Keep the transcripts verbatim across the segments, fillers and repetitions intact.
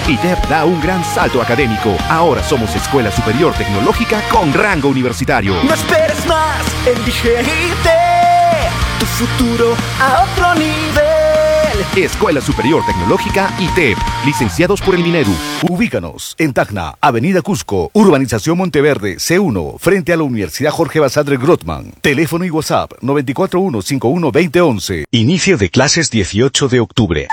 I T E P da un gran salto académico. Ahora somos Escuela Superior Tecnológica con rango universitario. No esperes más, elige I T E P, tu futuro a otro nivel. Escuela Superior Tecnológica I T E P, licenciados por el Minedu. Ubícanos en Tacna, Avenida Cusco, Urbanización Monteverde, C uno, frente a la Universidad Jorge Basadre Grothman. Teléfono y WhatsApp nueve cuatro uno, cinco uno, dos cero once. Inicio de clases dieciocho de octubre.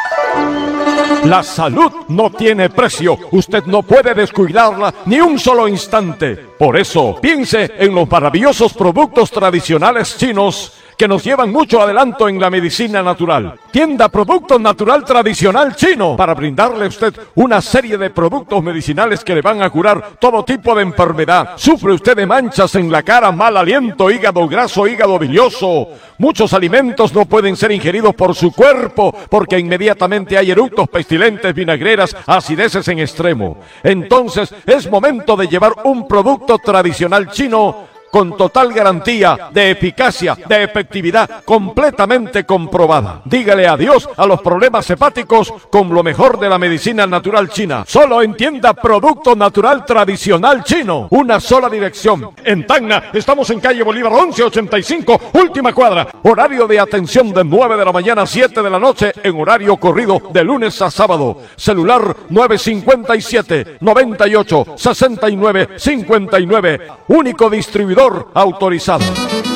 La salud no tiene precio. Usted no puede descuidarla ni un solo instante. Por eso, piense en los maravillosos productos tradicionales chinos que nos llevan mucho adelanto en la medicina natural. Tienda Producto Natural Tradicional Chino, para brindarle a usted una serie de productos medicinales que le van a curar todo tipo de enfermedad. ¿Sufre usted de manchas en la cara, mal aliento, hígado graso, hígado bilioso? Muchos alimentos no pueden ser ingeridos por su cuerpo porque inmediatamente hay eructos, pestilentes, vinagreras, acideces en extremo. Entonces es momento de llevar un producto tradicional chino con total garantía de eficacia, de efectividad completamente comprobada. Dígale adiós a los problemas hepáticos con lo mejor de la medicina natural china. Solo en Tienda Producto Natural Tradicional Chino. Una sola dirección. En Tacna estamos en calle Bolívar once ochenta y cinco, última cuadra. Horario de atención de nueve de la mañana a siete de la noche en horario corrido de lunes a sábado. Celular nueve cinco siete, noventa y ocho, sesenta y nueve, cincuenta y nueve. Único distribuidor autorizado.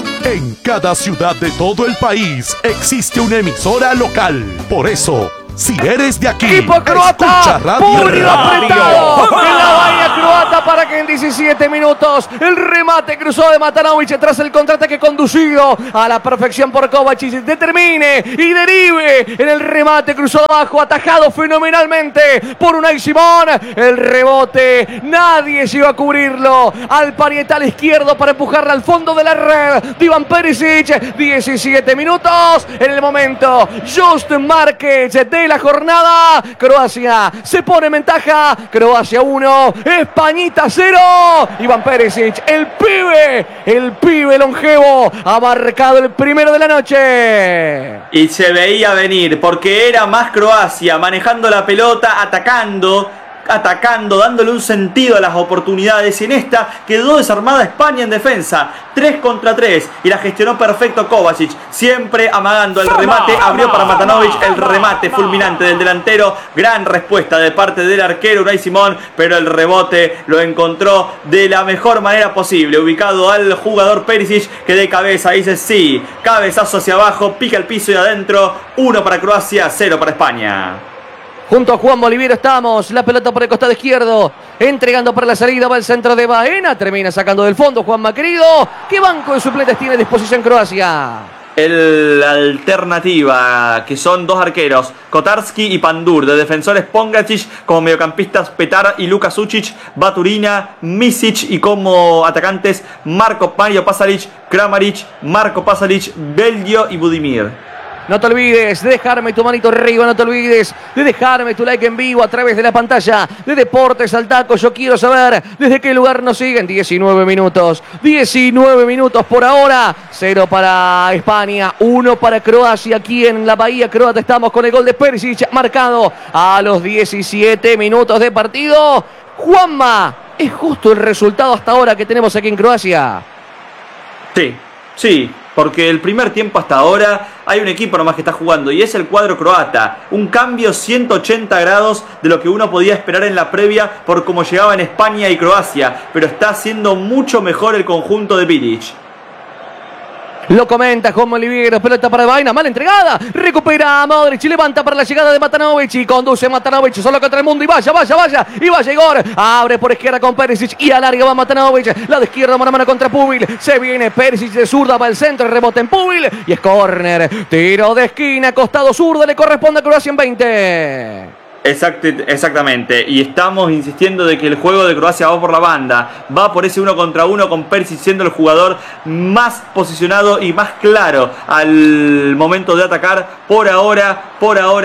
En cada ciudad de todo el país existe una emisora local. Por eso, si eres de aquí, equipo croata, escucha Radio público apretado en la bahía croata para que en diecisiete minutos el remate cruzó de Matanovic tras el contraataque conducido a la perfección por Kovacic determine y derive en el remate cruzado abajo, atajado fenomenalmente por Unai Simón. El rebote, nadie se iba a cubrirlo al parietal izquierdo para empujarla al fondo de la red de Ivan Perisic. diecisiete minutos en el momento Just Márquez de la jornada. Croacia se pone en ventaja. Croacia uno, Españita cero. Iván Perisic, el pibe, el pibe longevo, ha marcado el primero de la noche. Y se veía venir porque era más Croacia, manejando la pelota, atacando. atacando, dándole un sentido a las oportunidades, y en esta quedó desarmada España en defensa, tres contra tres, y la gestionó perfecto Kovacic, siempre amagando el remate, abrió para Matanovic, el remate fulminante del delantero, gran respuesta de parte del arquero Unai Simón, pero el rebote lo encontró de la mejor manera posible, ubicado al jugador Perisic, que de cabeza dice sí, cabezazo hacia abajo, pica el piso y adentro, uno para Croacia, cero para España. Junto a Juan Boliviero estamos, la pelota por el costado izquierdo, entregando para la salida, va el centro de Baena, termina sacando del fondo Juanma querido. ¿Qué banco de suplentes tiene a disposición Croacia? El alternativa, que son dos arqueros, Kotarski y Pandur, de defensores Pongracic, como mediocampistas Petar y Luka Sucic, Baturina, Misic, y como atacantes Marko Mario Pasalic, Kramaric, Marko Pasalic, Belgio y Budimir. No te olvides de dejarme tu manito arriba, no te olvides de dejarme tu like en vivo a través de la pantalla de Deportes al Taco. Yo quiero saber desde qué lugar nos siguen. diecinueve minutos, diecinueve minutos por ahora. Cero para España, uno para Croacia. Aquí en la Bahía Croata estamos con el gol de Perisic marcado a los diecisiete minutos de partido. Juanma, ¿es justo el resultado hasta ahora que tenemos aquí en Croacia? Sí, sí. Porque el primer tiempo hasta ahora hay un equipo nomás que está jugando y es el cuadro croata. Un cambio ciento ochenta grados de lo que uno podía esperar en la previa por cómo llegaban España y Croacia. Pero está haciendo mucho mejor el conjunto de Bilic. Lo comenta Juan Boliviero, pelota para Baena, mal entregada, recupera Modric, levanta para la llegada de Matanovic y conduce Matanovic solo contra el mundo y vaya, vaya, vaya, y vaya Igor, abre por izquierda con Perisic y alarga va Matanovic, la de izquierda mano a mano contra Pubil, se viene Perisic de zurda, va el centro, rebote en Pubil y es córner, tiro de esquina, costado zurdo, le corresponde a Croacia en veinte. Exact, exactamente, y estamos insistiendo de que el juego de Croacia va por la banda, va por ese uno contra uno con Perisic siendo el jugador más posicionado y más claro al momento de atacar. Por ahora, por ahora,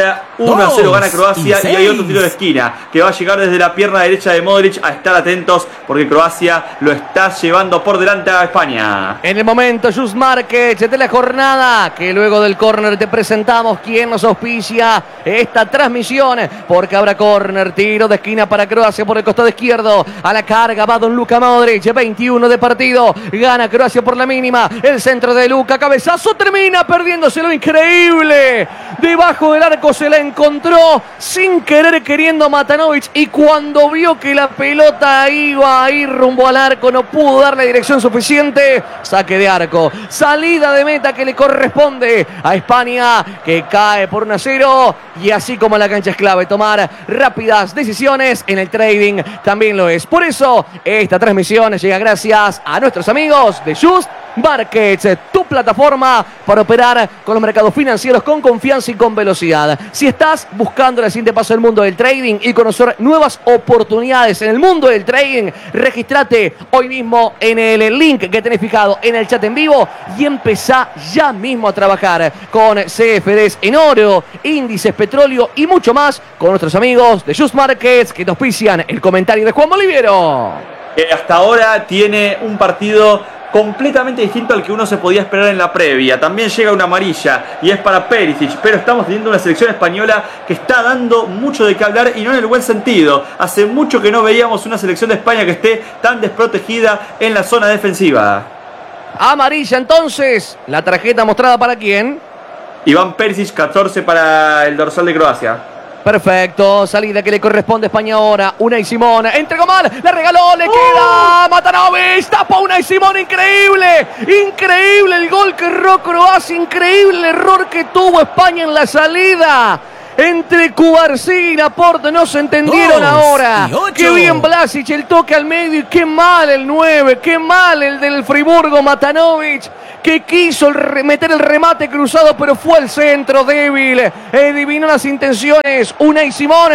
uno a cero gana Croacia y, y hay otro tiro de esquina que va a llegar desde la pierna derecha de Modric. A estar atentos porque Croacia lo está llevando por delante a España. En el momento, Just Márquez de la jornada, que luego del córner te presentamos quién nos auspicia esta transmisión, porque habrá córner, tiro de esquina para Croacia por el costado izquierdo. A la carga va Don Luka Modric, veintiuno de partido, gana Croacia por la mínima. El centro de Luka, cabezazo, termina perdiéndose lo increíble. Debajo del arco se la encontró sin querer queriendo Matanovic, y cuando vio que la pelota iba a ir rumbo al arco no pudo darle dirección suficiente. Saque de arco, salida de meta que le corresponde a España, que cae por uno a cero. Y así como la cancha es clave tomar rápidas decisiones, en el trading también lo es. Por eso esta transmisión llega gracias a nuestros amigos de Just Markets, tu plataforma para operar con los mercados financieros con confianza y con velocidad. Si estás buscando el siguiente paso del mundo del trading y conocer nuevas oportunidades en el mundo del trading, regístrate hoy mismo en el link que tenés fijado en el chat en vivo y empezá ya mismo a trabajar con C F Ds en oro, índices, petróleo y mucho más con nuestros amigos de Just Markets, que nos auspician el comentario de Juan Boliviero. Eh, hasta ahora tiene un partido completamente distinto al que uno se podía esperar en la previa. También llega una amarilla y es para Perisic, pero estamos teniendo una selección española que está dando mucho de qué hablar y no en el buen sentido. Hace mucho que no veíamos una selección de España que esté tan desprotegida en la zona defensiva. Amarilla entonces, la tarjeta mostrada para quién. Iván Perisic, catorce para el dorsal de Croacia. Perfecto, salida que le corresponde a España ahora. Unai Simón, entregó mal, la regaló, le queda Matanovic, tapa Unai Simón, increíble, increíble el gol que erró Croacia, increíble el error que tuvo España en la salida. Entre Cubarsí y Laporte no se entendieron Dos ahora. Qué bien Vlasic, el toque al medio, y qué mal el nueve, qué mal el del Friburgo, Matanovic, que quiso meter el remate cruzado, pero fue el centro débil. Adivinó las intenciones Unai Simón.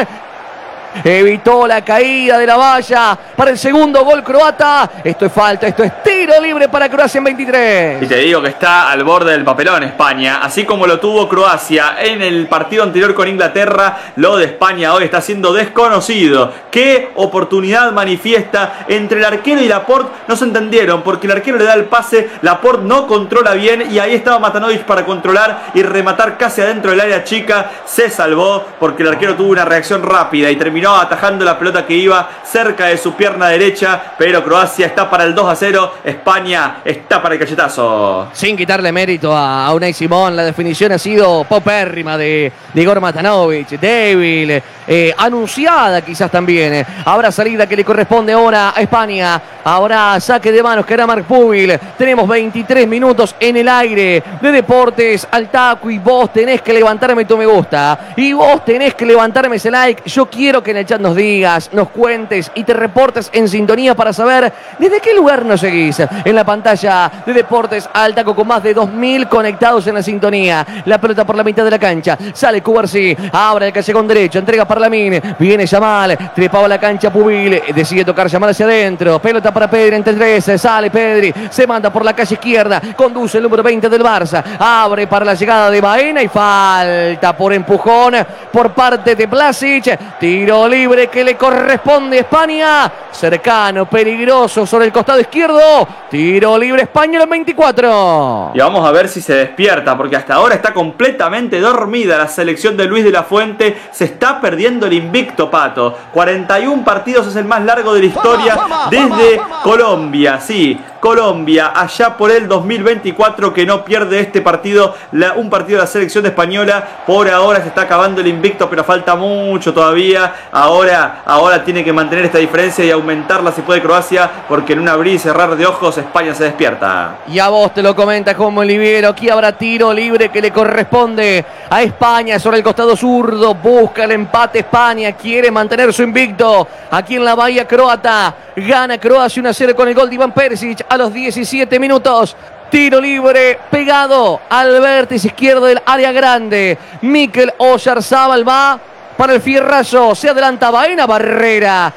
Evitó la caída de la valla para el segundo gol croata. Esto es falta, esto es tiro libre para Croacia en veintitrés. Y te digo que está al borde del papelón España, así como lo tuvo Croacia en el partido anterior con Inglaterra. Lo de España hoy está siendo desconocido. Qué oportunidad manifiesta entre el arquero y Laporte. No se entendieron porque el arquero le da el pase, Laporte no controla bien y ahí estaba Matanovic para controlar y rematar casi adentro del área chica. Se salvó porque el arquero tuvo una reacción rápida y terminó atajando la pelota que iba cerca de su pierna derecha, pero Croacia está para el dos a cero, España está para el cachetazo. Sin quitarle mérito a Unai Simón, la definición ha sido popérrima de, de Igor Matanovic, débil, eh, anunciada quizás también. Habrá salida que le corresponde ahora a España, ahora saque de manos que hará Marc Pubil. Tenemos veintitrés minutos en el aire de Deportes al Taco y vos tenés que levantarme tu me gusta y vos tenés que levantarme ese like. Yo quiero que en el chat nos digas, nos cuentes y te reportes en sintonía para saber desde qué lugar nos seguís. En la pantalla de Deportes al Taco con más de dos mil conectados en la sintonía. La pelota por la mitad de la cancha. Sale Cubarsí, abre el callejón derecho, entrega para Lamine, viene Yamal, trepaba la cancha Pubil, decide tocar Yamal hacia adentro. Pelota para Pedri entre tres, sale Pedri, se manda por la calle izquierda, conduce el número veinte del Barça, abre para la llegada de Baena y falta por empujón por parte de Vlasic. Tiro libre que le corresponde a España, cercano, peligroso sobre el costado izquierdo. Tiro libre español en veinticuatro. Y vamos a ver si se despierta, porque hasta ahora está completamente dormida la selección de Luis de la Fuente. Se está perdiendo el invicto, Pato. cuarenta y uno partidos, es el más largo de la historia desde Colombia. Sí, Colombia, allá por el dos mil veinticuatro, que no pierde este partido, la, un partido de la selección española. Por ahora se está acabando el invicto, pero falta mucho todavía. Ahora, ahora tiene que mantener esta diferencia y aumentarla si puede Croacia, porque en un abrir y cerrar de ojos España se despierta. Y a vos te lo comenta como Oliviero. Aquí habrá tiro libre que le corresponde a España sobre el costado zurdo. Busca el empate España, quiere mantener su invicto aquí en la bahía croata. Gana Croacia uno a cero con el gol de Iván Perisic a los diecisiete minutos. Tiro libre pegado al vértice izquierdo del área grande. Mikel Oyarzabal va para el fierrazo, se adelanta Baena, Barrera,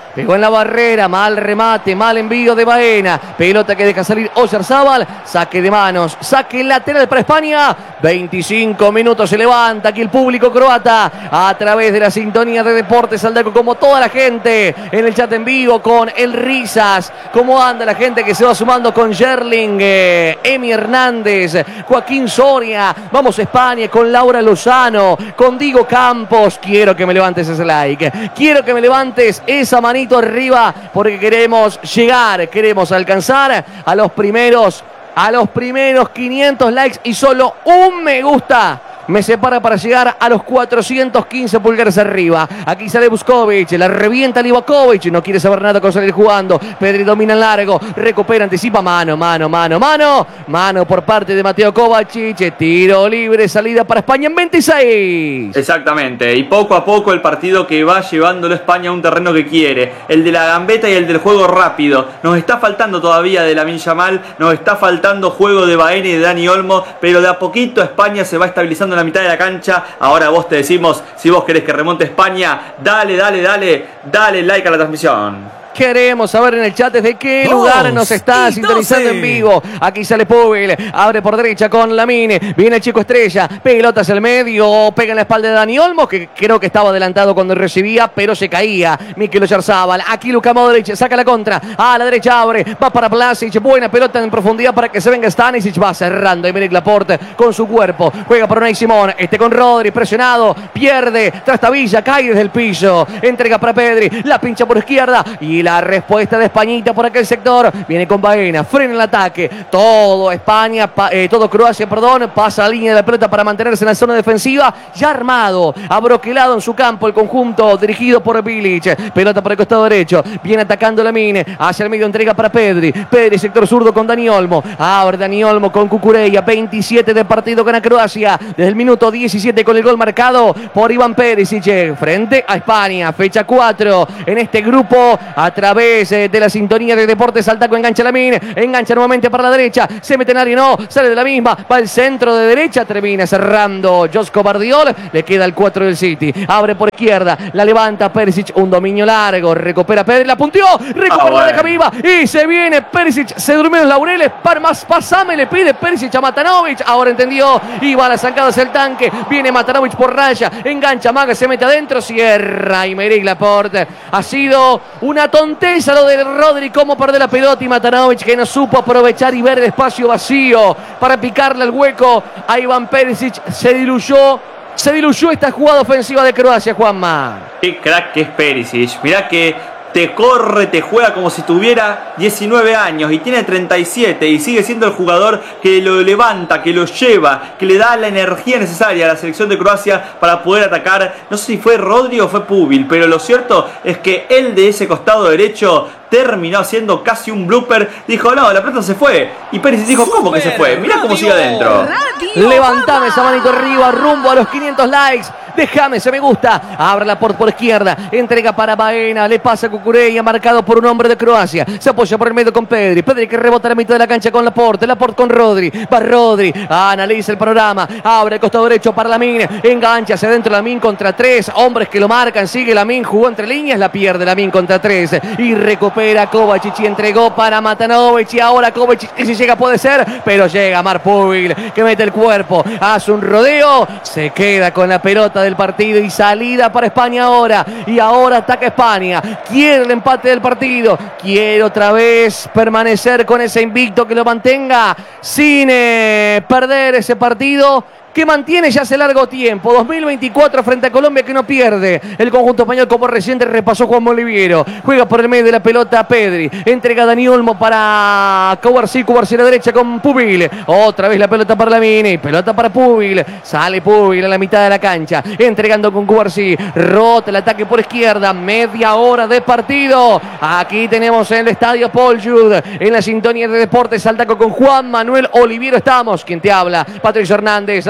Pegó en la barrera, mal remate, mal envío de Baena. Pelota que deja salir Oyarzábal. Saque de manos, saque lateral para España. veinticinco minutos se levanta aquí el público croata a través de la sintonía de Deportes Saldaco, como toda la gente en el chat en vivo con el Risas. Cómo anda la gente que se va sumando con Gerling, eh, Emi Hernández, Joaquín Soria. Vamos a España con Laura Lozano, con Diego Campos. Quiero que me levantes ese like, quiero que me levantes esa manita arriba, porque queremos llegar, queremos alcanzar a los primeros, a los primeros quinientos likes y solo un me gusta me separa para llegar a los cuatrocientos quince pulgares arriba. Aquí sale Vuskovic, la revienta Livakovic, no quiere saber nada con salir jugando. Pedri domina en largo, recupera, anticipa, mano, mano, mano, mano, mano por parte de Mateo Kovacic, tiro libre, salida para España en veintiséis. Exactamente, y poco a poco el partido que va llevándolo España a un terreno que quiere, el de la gambeta y el del juego rápido. Nos está faltando todavía de Lamine Yamal, nos está faltando juego de Baena y de Dani Olmo, pero de a poquito España se va estabilizando en la mitad de la cancha. Ahora vos te decimos, si vos querés que remonte España, dale, dale, dale, dale like a la transmisión. Queremos saber en el chat desde qué Dos lugar nos está sintonizando doce. En vivo. Aquí sale Pubil, abre por derecha con Lamine, viene el chico estrella, pelota hacia el medio, pega en la espalda de Dani Olmo, que creo que estaba adelantado cuando recibía, pero se caía. Mikel Oyarzábal, aquí Luka Modric, saca la contra, a la derecha abre, va para Vlasic, buena pelota en profundidad para que se venga Stanisic, va cerrando Aymeric Laporte con su cuerpo, juega para Unai Simón, este con Rodri, presionado, pierde, trastabilla, cae desde el piso, entrega para Pedri, la pincha por izquierda y la respuesta de Españita por aquel sector. Viene con Baena, frena el ataque. Todo España, pa, eh, todo Croacia, perdón, pasa la línea de la pelota para mantenerse en la zona defensiva. Ya armado, abroquelado en su campo el conjunto dirigido por Bilic. Pelota por el costado derecho. Viene atacando Lamine. Hacia el medio entrega para Pedri. Pedri, sector zurdo con Dani Olmo. Abre Dani Olmo con Cucurella. veintisiete de partido con Croacia. Desde el minuto diecisiete con el gol marcado por Iván Perisic. Frente a España. Fecha cuatro en este grupo. A través de la sintonía de Deportes Saldaco, engancha Lamine, engancha nuevamente para la derecha, se mete en área, no, sale de la misma, va al centro de derecha, termina cerrando Josko Bardiol, le queda el cuatro del City, abre por izquierda, la levanta Perisic, un dominio largo, recupera Pedri, la punteó, recupera ah, bueno. la deja viva, y se viene Perisic, se durmió en los laureles, para más, pasame, le pide Perisic a Matanovic, ahora entendió, iba a la zancada hacia el tanque, viene Matanovic por raya, engancha, Maga, se mete adentro, cierra Aymeric Laporte, ha sido una tonteza lo de Rodri, cómo perder la pelota, y Matanovic que no supo aprovechar y ver el espacio vacío para picarle al hueco a Iván Perisic. Se diluyó, se diluyó esta jugada ofensiva de Croacia, Juanma. Qué crack que es Perisic, mirá que te corre, te juega como si tuviera diecinueve años y tiene treinta y siete y sigue siendo el jugador que lo levanta, que lo lleva, que le da la energía necesaria a la selección de Croacia para poder atacar. No sé si fue Rodri o fue Pubil, pero lo cierto es que él de ese costado derecho terminó haciendo casi un blooper. Dijo, no, la pelota se fue. Y Perisic dijo, ¿cómo que se fue? Mirá cómo sigue adentro. Levantame esa manito arriba, rumbo a los quinientos likes. Déjame ese me gusta. Abre la por por izquierda. Entrega para Baena. Le pasa a Cucurella, marcado por un hombre de Croacia. Se apoya por el medio con Pedri. Pedri que rebota a la mitad de la cancha con Laporte. Laporte con Rodri. Va Rodri. Analiza el panorama. Abre el costado derecho para Lamine. Engancha hacia adentro Lamine contra tres. Hombres que lo marcan. Sigue Lamine. Jugó entre líneas. La pierde Lamine contra tres. Y recupera Kovacic. Y entregó para Matanovic. Y ahora Kovacic. Y si llega puede ser. Pero llega Mark Pubil, que mete el cuerpo. Hace un rodeo. Se queda con la pelota del partido y salida para España ahora. Y ahora ataca España. Quiere el empate del partido. Quiere otra vez permanecer con ese invicto que lo mantenga sin eh, perder ese partido que mantiene ya hace largo tiempo. dos mil veinticuatro frente a Colombia, que no pierde el conjunto español, como reciente repasó Juan Oliviero. Juega por el medio de la pelota a Pedri. Entrega a Dani Olmo para Cubarsí. Cubarsí a la derecha con Pubil. Otra vez la pelota para Lamine. Pelota para Pubil. Sale Pubil a la mitad de la cancha. Entregando con Cubarsí. Rota el ataque por izquierda. Media hora de partido. Aquí tenemos en el estadio Paul Jude. En la sintonía de Deportes Saldaco con Juan Manuel Oliviero estamos. Quien te habla, Patricio Hernández. La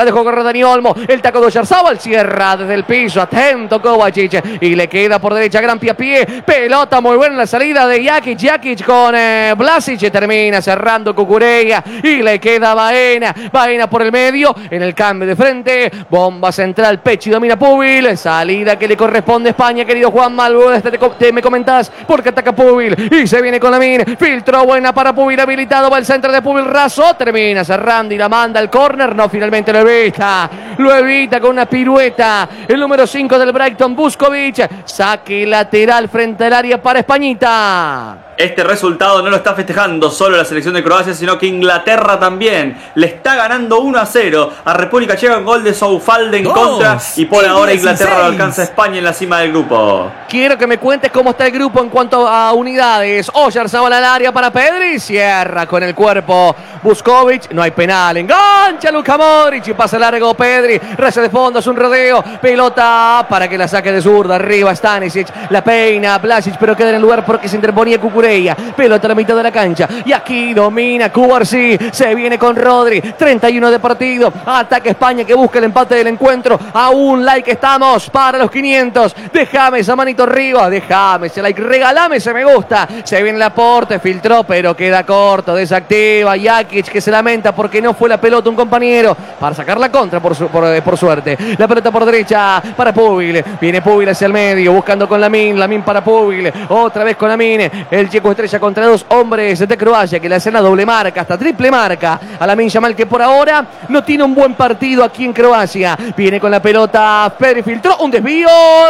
dejó correr Dani Olmo. El taco de Oyarzábal cierra desde el piso. Atento Kovacic. Y le queda por derecha gran pie a pie. Pelota muy buena en la salida de Jakic. Jakic con eh, Blasic. Termina cerrando Cucurella. Y le queda Baena. Baena por el medio. En el cambio de frente. Bomba central. Pechi domina Pubil. Salida que le corresponde a España, querido Juan Malvo. Este te, te, me comentás porque ataca Pubil. Y se viene con la min. Filtro buena para Pubil. Habilitado va el centro de Pubil. Raso. Termina cerrando y la manda al córner. No, finalmente lo evita. Lo evita con una pirueta. El número cinco del Brighton, Vuskovic. Saque lateral frente al área para Españita. Este resultado no lo está festejando solo la selección de Croacia, sino que Inglaterra también. Le está ganando uno a cero a República Checa con gol de Soufalde en contra. Y por ahora Inglaterra lo alcanza a España en la cima del grupo. Quiero que me cuentes cómo está el grupo en cuanto a unidades. Oyarzábal al área para Pedri. Cierra con el cuerpo Vuskovic. No hay penal. Engancha Luka Modric y pasa largo Pedri. Reza de fondo, es un rodeo. Pelota para que la saque de zurda. Arriba Stanisic. La peina Blasic, pero queda en el lugar porque se interponía Cucurella. Pelota a la mitad de la cancha. Y aquí domina Cubarsí. Se viene con Rodri. treinta y uno de partido. Ataca España que busca el empate del encuentro. A un like estamos para los quinientos. Déjame esa manito arriba. Déjame ese like. Regalame ese me gusta. Se viene el aporte. Filtró, pero queda corto. Desactiva. Jakic que se lamenta porque no fue la pelota un compañero. Para sacar la contra por, su, por, por suerte. La pelota por derecha para Pubil. Viene Pubil hacia el medio. Buscando con Lamin. Lamin para Pubil. Otra vez con Lamin. El checo estrella contra dos hombres de Croacia que le hacen la doble marca, hasta triple marca a Lamin Yamal, que por ahora no tiene un buen partido aquí en Croacia. Viene con la pelota Pedri, filtró un desvío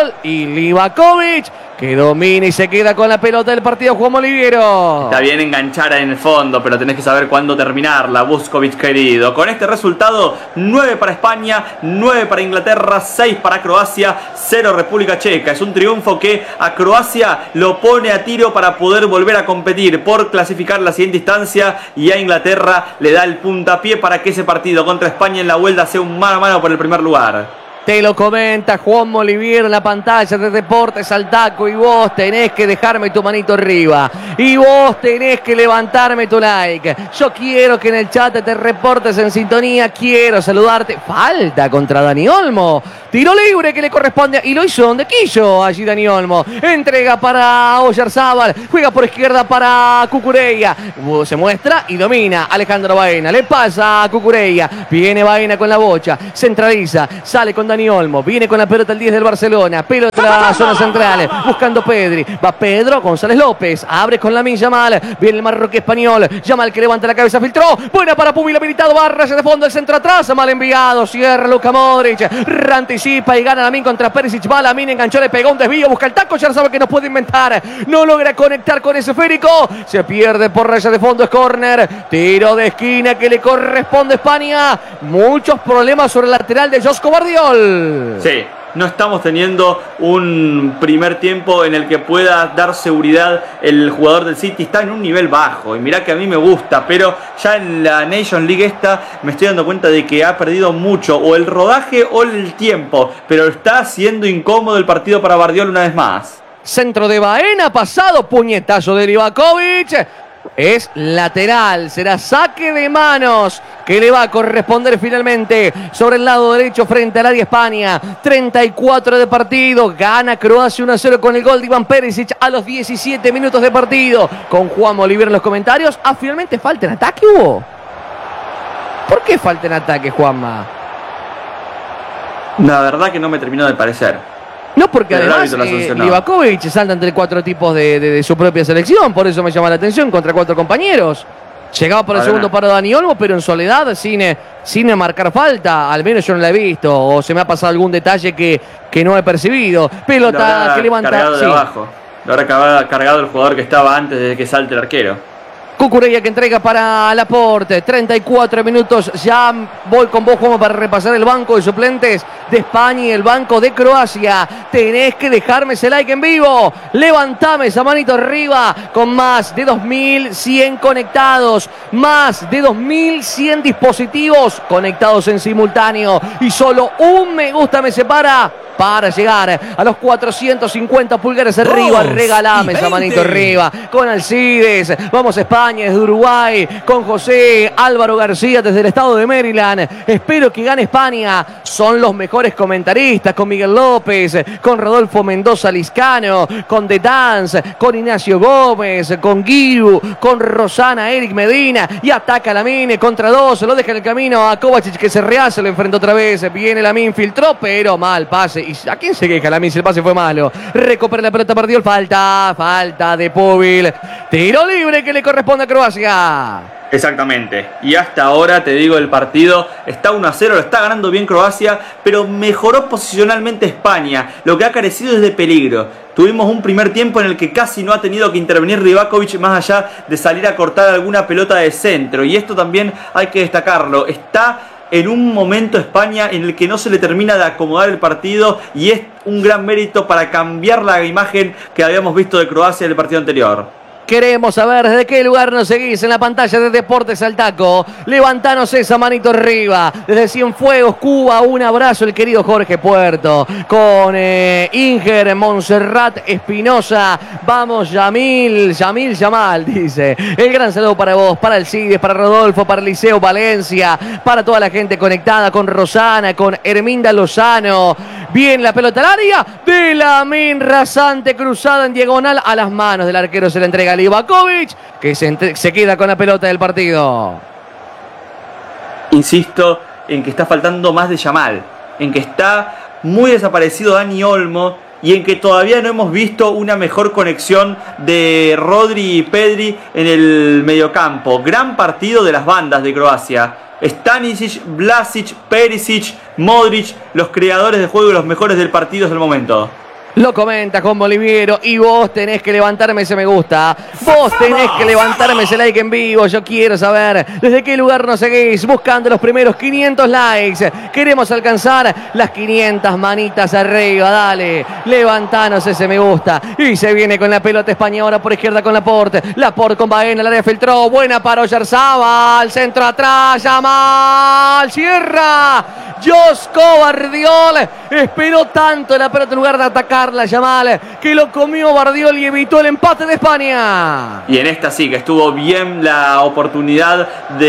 y Livakovic que domina y se queda con la pelota del partido. Juan Oliviero. Está bien enganchar en el fondo, pero tenés que saber cuándo terminarla, Vuskovic querido. Con este resultado, nueve para España, nueve para Inglaterra, seis para Croacia, cero República Checa. Es un triunfo que a Croacia lo pone a tiro para poder volver a competir por clasificar la siguiente instancia, y a Inglaterra le da el puntapié para que ese partido contra España en la vuelta sea un mano a mano por el primer lugar. Te lo comenta Juan Olivier en la pantalla de Deportes al Taco. Y vos tenés que dejarme tu manito arriba. Y vos tenés que levantarme tu like. Yo quiero que en el chat te reportes en sintonía. Quiero saludarte. Falta contra Dani Olmo. Tiro libre que le corresponde. Y lo hizo donde quiso allí Dani Olmo. Entrega para Oyarzábal. Juega por izquierda para Cucurella. Se muestra y domina Alejandro Baena. Le pasa a Cucurella. Viene Baena con la bocha. Centraliza. Sale con Dani Olmo, viene con la pelota el diez del Barcelona, pelota a la zona central, buscando Pedri, va Pedro, González López, abre con Lamin Yamal, viene el marroquí español, Yamal que levanta la cabeza, filtró, buena para Pubil habilitado, barra hacia de fondo, el centro atrás, mal enviado, cierra Luka Modric, anticipa y gana Lamin contra Perisic, va Lamin, enganchó, le pegó un desvío, busca el taco, ya sabe que no puede inventar, no logra conectar con ese esférico, se pierde por raya de fondo, es córner, tiro de esquina que le corresponde a España, muchos problemas sobre el lateral de Josko Bardiol. Sí, no estamos teniendo un primer tiempo en el que pueda dar seguridad el jugador del City. Está en un nivel bajo y mirá que a mí me gusta, pero ya en la Nations League esta me estoy dando cuenta de que ha perdido mucho, o el rodaje o el tiempo, pero está siendo incómodo el partido para Bardiol una vez más. Centro de Baena, pasado, puñetazo de Livakovic. Es lateral, será saque de manos que le va a corresponder finalmente sobre el lado derecho frente al área España. treinta y cuatro de partido, gana Croacia uno a cero con el gol de Ivan Perisic a los diecisiete minutos de partido. Con Juan Oliver en los comentarios. Ah, finalmente falta en ataque, hubo. ¿Por qué falta en ataque, Juanma? La verdad que no me terminó de parecer. No, porque pero además eh, Livakovic salta entre cuatro tipos de, de, de su propia selección, por eso me llama la atención, contra cuatro compañeros. Llegaba por el Ahora segundo no. paro Dani Olmo, pero en soledad, sin, sin marcar falta, al menos yo no la he visto, o se me ha pasado algún detalle que, que no he percibido. Pelota que levanta. Cargado de sí. abajo. Lo habrá cargado el jugador que estaba antes de que salte el arquero. Cucurella que entrega para Laporte, treinta y cuatro minutos, ya voy con vos como para repasar el banco de suplentes de España y el banco de Croacia. Tenés que dejarme ese like en vivo, levantame esa manito arriba, con más de dos mil cien conectados, más de dos mil cien dispositivos conectados en simultáneo, y solo un me gusta me separa para llegar a los cuatrocientos cincuenta pulgares arriba. Regalame esa manito arriba con Alcides. Vamos a España desde Uruguay con José Álvaro García desde el estado de Maryland. Espero que gane España. Son los mejores comentaristas con Miguel López, con Rodolfo Mendoza Liscano, con The Dance, con Ignacio Gómez, con Guiu, con Rosana Eric Medina y ataca Lamine contra dos. Lo deja en el camino a Kovacic que se rehace, lo enfrentó otra vez. Viene Lamine, filtró, pero mal pase. ¿Y a quién se queja Lamine si el pase fue malo? Recupera la pelota, perdió el falta. Falta de Pubil. Tiro libre que le corresponde a Croacia. Exactamente, y hasta ahora te digo, el partido está uno a cero, lo está ganando bien Croacia, pero mejoró posicionalmente España, lo que ha carecido es de peligro. Tuvimos un primer tiempo en el que casi no ha tenido que intervenir Livakovic más allá de salir a cortar alguna pelota de centro, y esto también hay que destacarlo. Está en un momento España en el que no se le termina de acomodar el partido, y es un gran mérito para cambiar la imagen que habíamos visto de Croacia en el partido anterior. Queremos saber desde qué lugar nos seguís en la pantalla de Deportes al Taco. Levantanos esa manito arriba. Desde Cienfuegos, Cuba, un abrazo el querido Jorge Puerto. Con eh, Inger, Montserrat, Espinosa. Vamos, Yamil, Yamil Yamal, dice. El gran saludo para vos, para el Cides, para Rodolfo, para Liceo Valencia, para toda la gente conectada, con Rosana, con Herminda Lozano. Bien la pelota al área de Lamine rasante, cruzada en diagonal a las manos del arquero, se la entrega a Livakovic, que se, entre, se queda con la pelota del partido. Insisto en que está faltando más de Yamal, en que está muy desaparecido Dani Olmo y en que todavía no hemos visto una mejor conexión de Rodri y Pedri en el mediocampo. Gran partido de las bandas de Croacia. Stanisic, Vlasic, Perisic, Modric, los creadores de juego y los mejores del partido hasta el momento. Lo comenta con Boliviero y vos tenés que levantarme ese me gusta. Vos tenés que levantarme ese like en vivo. Yo quiero saber desde qué lugar nos seguís buscando los primeros quinientos likes. Queremos alcanzar las quinientas manitas arriba. Dale, levantanos ese me gusta. Y se viene con la pelota española por izquierda con Laporte. Laporte con Baena, el área filtró. Buena para Oyarzabal. Centro atrás. Yamal. Cierra. Josko Bardiol esperó tanto la pelota en lugar de atacarla, Yamal, que lo comió Bardiol y evitó el empate de España. Y en esta sí que estuvo bien la oportunidad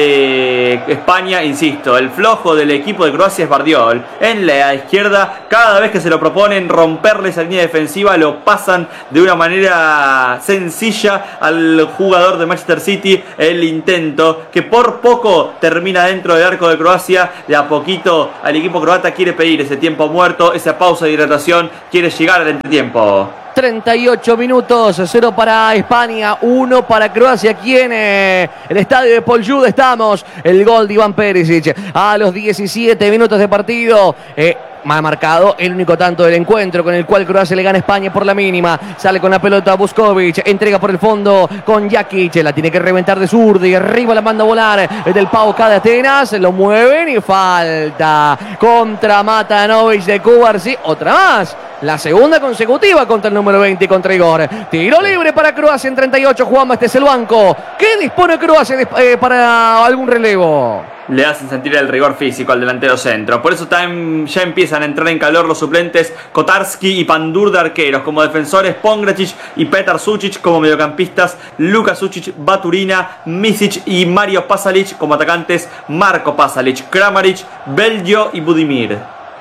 de España, insisto, el flojo del equipo de Croacia es Bardiol. En la izquierda, cada vez que se lo proponen romperle esa línea defensiva, lo pasan de una manera sencilla al jugador de Manchester City. El intento que por poco termina dentro del arco de Croacia, de a poquito al equipo croata quiere pedir ese tiempo muerto, esa pausa de hidratación, quiere llegar al entretiempo. treinta y ocho minutos, cero para España, uno para Croacia, aquí en eh, el estadio de Poljud estamos. El gol de Iván Perisic a los diecisiete minutos de partido. Eh, ha marcado el único tanto del encuentro con el cual Croacia le gana a España por la mínima. Sale con la pelota Vuskovic, entrega por el fondo con Jakic, la tiene que reventar de zurda y arriba la manda a volar del PAOK de Atenas, lo mueven y falta contra Matanovic de Cuba. Sí, otra más, la segunda consecutiva contra el número veinte, contra Igor. Tiro libre para Croacia en treinta y ocho. Juanma, este es el banco. ¿Qué dispone Croacia eh, para algún relevo? Le hacen sentir el rigor físico al delantero centro. Por eso también ya empiezan a entrar en calor los suplentes Kotarski y Pandur de arqueros. Como defensores Pongracic y Petar Sucic. Como mediocampistas Luka Sucic, Baturina, Misic y Mario Pasalic. Como atacantes Marko Pasalic, Kramaric, Belgio y Budimir.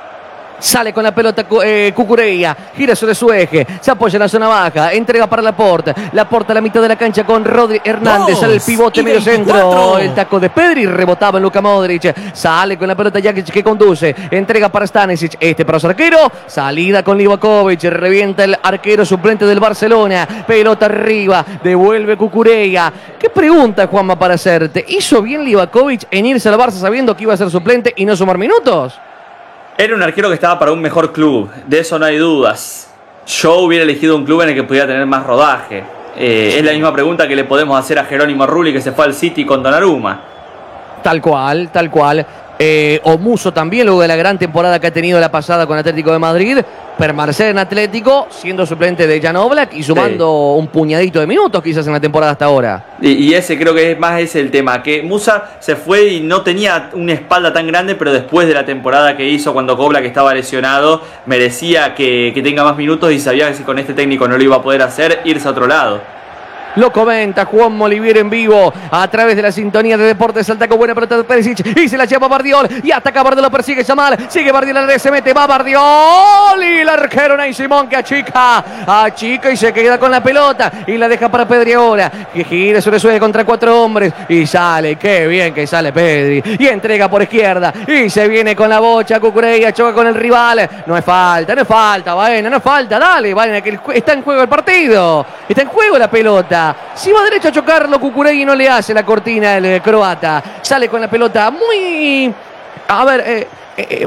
Sale con la pelota eh, Cucurella, gira sobre su eje, se apoya en la zona baja, entrega para Laporte, Laporte a la mitad de la cancha con Rodri Hernández, sale el pivote medio centro, el taco de Pedri, rebotaba en Luka Modric, sale con la pelota Jakic que conduce, entrega para Stanisic, este para su arquero, salida con Livakovic, revienta el arquero suplente del Barcelona, pelota arriba, devuelve Cucurella. ¿Qué pregunta, Juanma, para hacerte? ¿Hizo bien Livakovic en irse al Barça sabiendo que iba a ser suplente y no sumar minutos? Era un arquero que estaba para un mejor club, de eso no hay dudas. Yo hubiera elegido un club en el que pudiera tener más rodaje. Eh, es la misma pregunta que le podemos hacer a Jerónimo Rulli, que se fue al City con Donnarumma. Tal cual, tal cual. eh, o Musso también, luego de la gran temporada que ha tenido la pasada con Atlético de Madrid, permanecer en Atlético siendo suplente de Jan Oblak y sumando sí. un puñadito de minutos quizás en la temporada hasta ahora. Y, y ese creo que es más ese el tema, que Musa se fue y no tenía una espalda tan grande, pero después de la temporada que hizo cuando Oblak estaba lesionado, merecía que, que tenga más minutos y sabía que si con este técnico no lo iba a poder hacer, irse a otro lado. Lo comenta Juan Molivier en vivo a través de la sintonía de Deportes. Salta con buena pelota de Perisic y se la lleva Bardiol y ataca Bardiol, lo persigue Yamal, sigue Bardiol al área, se mete, va Bardiol y el arquero Ney Simón que achica, achica y se queda con la pelota y la deja para Pedri ahora, que gira sobre suele contra cuatro hombres y sale, qué bien que sale Pedri y entrega por izquierda y se viene con la bocha Cucurella, choca con el rival, no es falta, no es falta, Baena, no es falta, dale Baena, que está en juego el partido, está en juego la pelota. Si va derecho a chocarlo, Cucurella no le hace la cortina el croata. Sale con la pelota muy... A ver... Eh, Eh,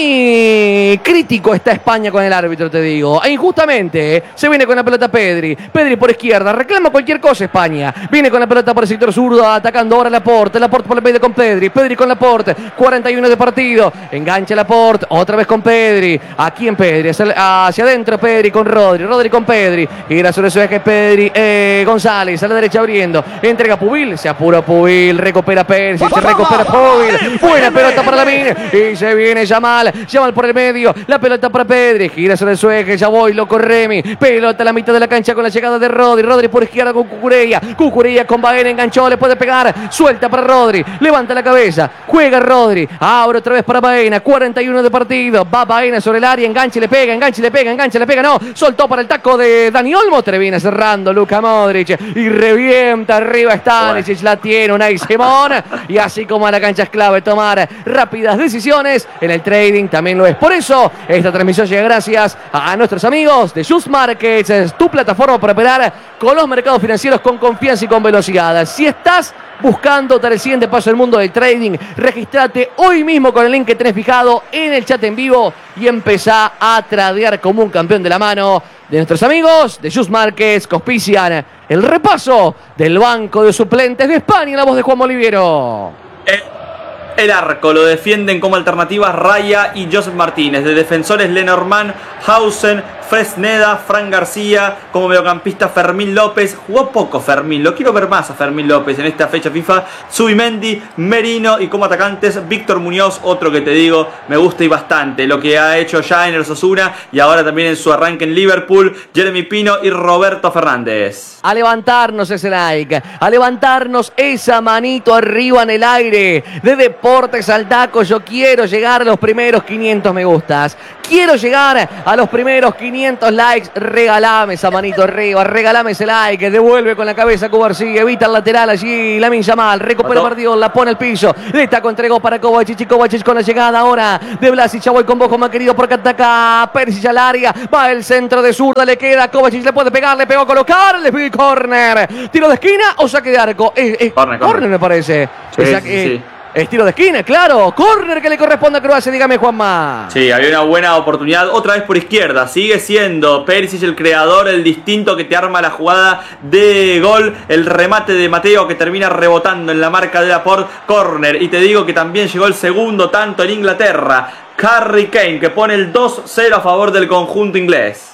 muy crítico está España con el árbitro, te digo. E injustamente eh, se viene con la pelota Pedri. Pedri por izquierda, reclama cualquier cosa España. Viene con la pelota por el sector zurdo, atacando ahora Laporte. Laporte por el medio con Pedri. Pedri con Laporte. cuarenta y uno de partido. Engancha Laporte, otra vez con Pedri. Aquí en Pedri, hacia, hacia adentro Pedri con Rodri. Rodri con Pedri. Gira sobre su eje Pedri. Eh, González a la derecha abriendo. Entrega Pubil. Se apura Pubil. Recupera Perisic. Se recupera Pubil. Buena pelota para la mina. Y se viene Yamal, Yamal por el medio, la pelota para Pedri, gira sobre el su eje, ya voy, loco Remy, pelota a la mitad de la cancha con la llegada de Rodri, Rodri por izquierda con Cucurella, Cucurella con Baena, enganchó, le puede pegar, suelta para Rodri, levanta la cabeza, juega Rodri, abre otra vez para Baena, cuarenta y uno de partido, va Baena sobre el área, enganche, le pega, enganche, le pega, enganche, le pega, no, soltó para el taco de Dani Olmo, termina cerrando Luka Modric y revienta arriba Stanisic, la tiene Unai Simón y así como a la cancha es clave tomar rápidas decisiones. En el trading también lo es. Por eso, esta transmisión llega gracias a nuestros amigos de Just Markets, es tu plataforma para operar con los mercados financieros con confianza y con velocidad. Si estás buscando dar el siguiente paso al mundo del trading, registrate hoy mismo con el link que tenés fijado en el chat en vivo y empezá a tradear como un campeón de la mano de nuestros amigos de Just Markets, que auspician el repaso del banco de suplentes de España en la voz de Juan Moliviero. Eh. El arco lo defienden como alternativas Raya y Joseph Martínez. De defensores Lenormand, Hausen, Fresneda, Fran García. Como mediocampista Fermín López. Jugó poco Fermín, lo quiero ver más a Fermín López en esta fecha FIFA. Zubimendi, Merino y como atacantes Víctor Muñoz, otro que te digo me gusta y bastante. Lo que ha hecho ya en el Osasuna y ahora también en su arranque en Liverpool. Jeremy Pino y Roberto Fernández. A levantarnos ese like, a levantarnos esa manito arriba en el aire de Deportes al Taco. Yo quiero llegar a los primeros quinientos me gustas. Quiero llegar a los primeros quinientos likes. Regalame esa manito arriba, regalame ese like. Devuelve con la cabeza Cubarsí, evita el lateral allí. Lamine Yamal, recupera Bardiol, la pone al piso. Le taco entregó para Kovacic y Kovacic con la llegada ahora de Vlasic. Ya voy con vos, más querido, porque ataca Perisic al área. Va el centro de zurda, le queda Kovacic, le puede pegar, le pegó a colocar. Le pide córner. Tiro de esquina o saque de arco. Eh, eh, córner, córner me parece. Sí, Esa, sí, eh, sí. Es tiro de esquina, claro. Córner que le corresponde a Croacia, dígame Juanma. Sí, había una buena oportunidad. Otra vez por izquierda. Sigue siendo Perisic el creador, el distinto que te arma la jugada de gol. El remate de Mateo que termina rebotando en la marca de Laporte. Córner. Y te digo que también llegó el segundo tanto en Inglaterra. Harry Kane que pone el dos cero a favor del conjunto inglés.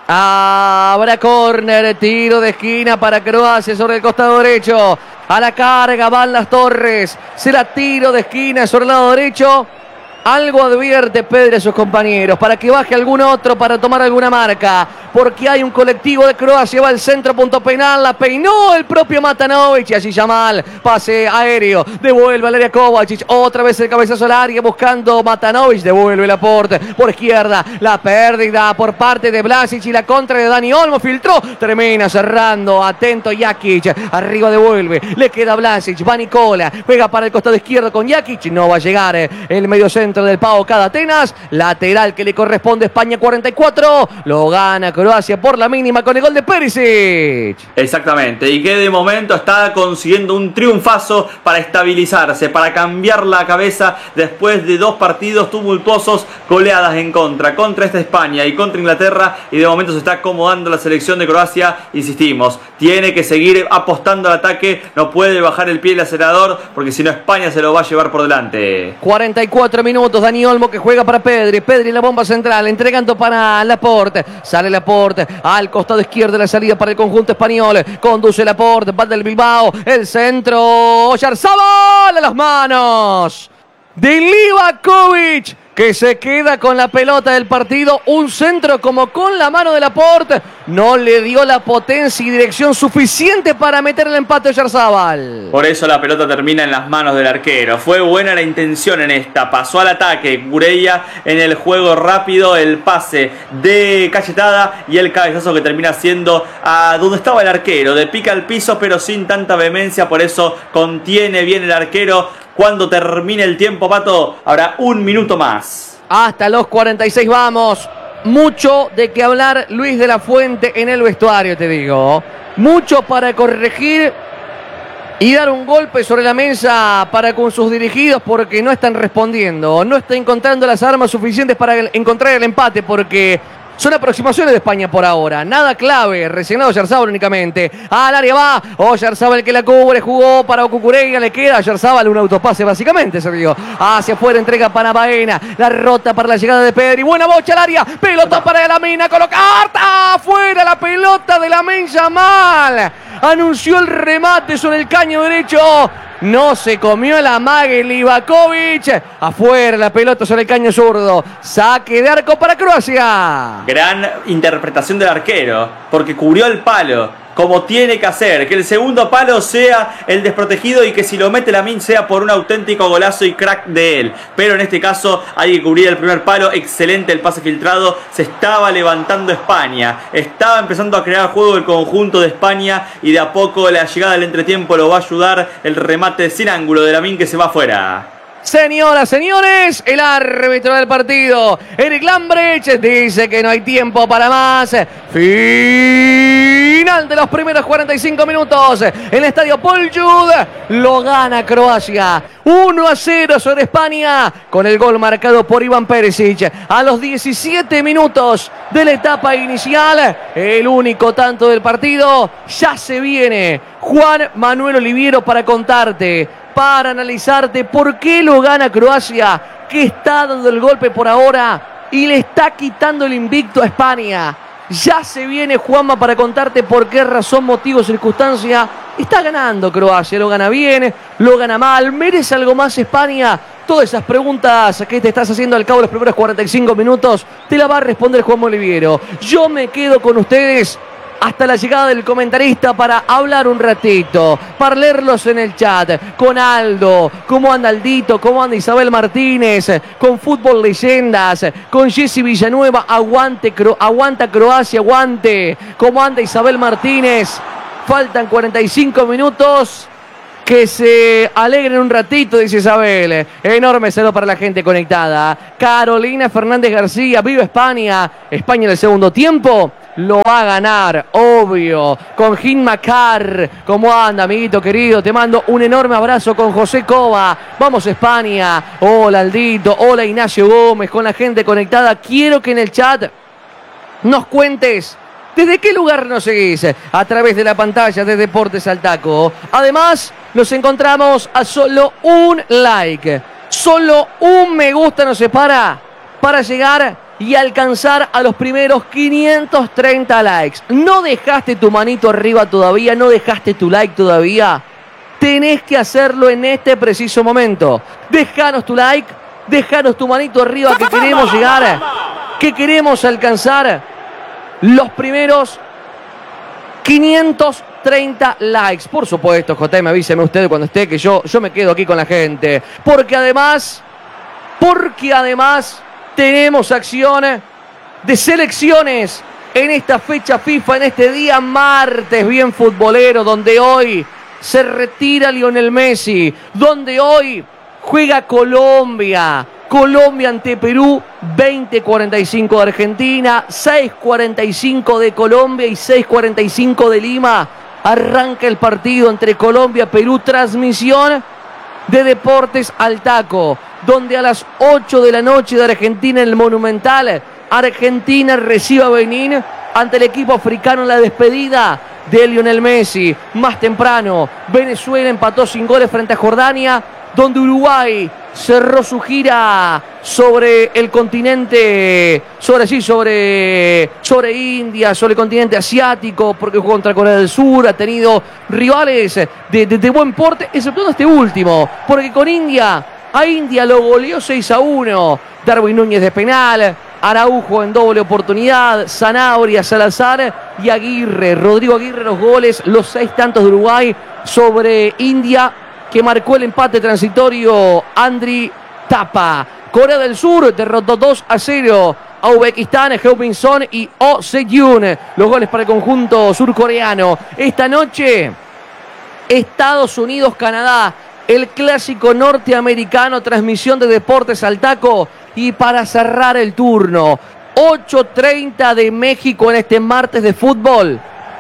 Habrá córner, tiro de esquina para Croacia sobre el costado derecho. A la carga van las Torres. Será tiro de esquina sobre el lado derecho. Algo advierte Pedri a sus compañeros para que baje algún otro para tomar alguna marca, porque hay un colectivo de Croacia, va al centro, punto penal, la peinó el propio Matanovic y allí Yamal, pase aéreo, devuelve al área Kovacic, otra vez el cabezazo al área buscando Matanovic, devuelve Laporte por izquierda, la pérdida por parte de Vlasic y la contra de Dani Olmo, filtró, termina cerrando, atento Jakic, arriba devuelve, le queda Vlasic, va Nicola, juega para el costado izquierdo con Jakic, no va a llegar el medio centro centro del Pau Cadatenas. Lateral que le corresponde a España, cuarenta y cuatro. Lo gana Croacia por la mínima con el gol de Perisic. Exactamente, y que de momento está consiguiendo un triunfazo para estabilizarse, para cambiar la cabeza después de dos partidos tumultuosos, goleadas en contra, contra esta España y contra Inglaterra, y de momento se está acomodando la selección de Croacia. Insistimos, tiene que seguir apostando al ataque, no puede bajar el pie el acelerador, porque si no España se lo va a llevar por delante. cuarenta y cuatro minutos, Dani Olmo que juega para Pedri, Pedri en la bomba central, entregando para Laporte, sale Laporte al costado izquierdo de la salida para el conjunto español, conduce Laporte, va del Bilbao, el centro, Oyarzabal a las manos de Livakovic, que se queda con la pelota del partido. Un centro como con la mano de Laporte no le dio la potencia y dirección suficiente para meter el empate a Oyarzabal. Por eso la pelota termina en las manos del arquero. Fue buena la intención en esta, pasó al ataque Cucurella en el juego rápido, el pase de cachetada y el cabezazo que termina siendo a donde estaba el arquero, de pica al piso pero sin tanta vehemencia. Por eso contiene bien el arquero. Cuando termine el tiempo, Pato, habrá un minuto más. Hasta los cuarenta y seis vamos. Mucho de qué hablar Luis de la Fuente en el vestuario, te digo. Mucho para corregir y dar un golpe sobre la mesa para con sus dirigidos, porque no están respondiendo. No están encontrando las armas suficientes para encontrar el empate, porque son aproximaciones de España por ahora. Nada clave. Resignado Oyarzabal únicamente. Al área va Oyarzabal que la cubre. Jugó para Cucurella. Le queda a Oyarzabal un autopase básicamente. Se dio hacia afuera. Entrega para Baena. La rota para la llegada de Pedri. Buena bocha al área. Pelota para Lamine. Colocar. Afuera la pelota de Lamine Yamal. Anunció el remate sobre el caño derecho. No se comió la mague Livakovic. Afuera la pelota sobre el caño zurdo. Saque de arco para Croacia. Gran interpretación del arquero, porque cubrió el palo como tiene que hacer, que el segundo palo sea el desprotegido y que si lo mete Lamine sea por un auténtico golazo y crack de él. Pero en este caso hay que cubrir el primer palo. Excelente el pase filtrado. Se estaba levantando España, estaba empezando a crear juego el conjunto de España, y de a poco la llegada del entretiempo lo va a ayudar. El remate sin ángulo de Lamine que se va afuera. Señoras, señores, el árbitro del partido, Eric Lambrecht, dice que no hay tiempo para más. Final de los primeros cuarenta y cinco minutos en el estadio Poljud. Lo gana Croacia uno a cero sobre España, con el gol marcado por Ivan Perisic a los diecisiete minutos de la etapa inicial. El único tanto del partido. Ya se viene Juan Manuel Oliviero para contarte, para analizarte por qué lo gana Croacia, que está dando el golpe por ahora y le está quitando el invicto a España. Ya se viene Juanma para contarte por qué razón, motivo, circunstancia está ganando Croacia. Lo gana bien, lo gana mal, merece algo más España. Todas esas preguntas que te estás haciendo al cabo de los primeros cuarenta y cinco minutos te la va a responder Juan Oliviero. Yo me quedo con ustedes hasta la llegada del comentarista para hablar un ratito, para leerlos en el chat, con Aldo, cómo anda Aldito, cómo anda Isabel Martínez, con Fútbol Leyendas, con Jessy Villanueva, aguante, Cro- aguanta Croacia, aguante, cómo anda Isabel Martínez. Faltan cuarenta y cinco minutos. Que se alegren un ratito, dice Isabel. Enorme saludo para la gente conectada. Carolina Fernández García, viva España. España en el segundo tiempo lo va a ganar, obvio. Con Jim Macar. ¿Cómo anda, amiguito querido? Te mando un enorme abrazo con José Cova. Vamos España. Hola Aldito, hola Ignacio Gómez, con la gente conectada. Quiero que en el chat nos cuentes ¿desde qué lugar nos seguís? A través de la pantalla de Deportes al Taco. Además, nos encontramos a solo un like. Solo un me gusta nos separa para llegar y alcanzar a los primeros quinientos treinta likes. ¿No dejaste tu manito arriba todavía? ¿No dejaste tu like todavía? Tenés que hacerlo en este preciso momento. Déjanos tu like, déjanos tu manito arriba, que queremos llegar, que queremos alcanzar los primeros quinientos treinta likes. Por supuesto, J M, avíseme usted cuando esté, que yo, yo me quedo aquí con la gente. Porque además, porque además tenemos acciones de selecciones en esta fecha FIFA, en este día martes bien futbolero, donde hoy se retira Lionel Messi, donde hoy juega Colombia Colombia ante Perú, veinte cuarenta y cinco de Argentina, seis cuarenta y cinco de Colombia y seis cuarenta y cinco de Lima. Arranca el partido entre Colombia y Perú, transmisión de Deportes al Taco, donde a las ocho de la noche de Argentina en el Monumental, Argentina recibe a Benín ante el equipo africano en la despedida de Lionel Messi. Más temprano, Venezuela empató sin goles frente a Jordania, donde Uruguay cerró su gira sobre el continente, sobre sí, sobre, sobre India, sobre el continente asiático, porque jugó contra Corea del Sur, ha tenido rivales de, de, de buen porte, exceptuando este último, porque con India, a India lo goleó seis a uno, Darwin Núñez de penal, Araujo en doble oportunidad, Zanabria, Salazar y Aguirre, Rodrigo Aguirre los goles, los seis tantos de Uruguay sobre India, que marcó el empate transitorio Andri Tapa. Corea del Sur derrotó dos a cero a Uzbekistán, Heung-min Son y Oh Se-yoon. Los goles para el conjunto surcoreano. Esta noche, Estados Unidos-Canadá, el clásico norteamericano, transmisión de Deportes al Taco. Y para cerrar el turno, ocho treinta de México en este martes de fútbol.